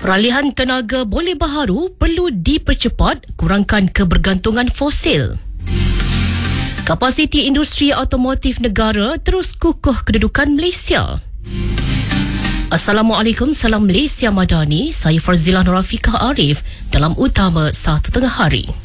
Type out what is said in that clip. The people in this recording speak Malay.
Peralihan tenaga boleh baharu perlu dipercepat, kurangkan kebergantungan fosil. Kapasiti industri automotif negara terus kukuh kedudukan Malaysia. Assalamualaikum, salam Malaysia Madani. Saya Farzila Nurafiqah Arif dalam Utama 1 Tengah Hari.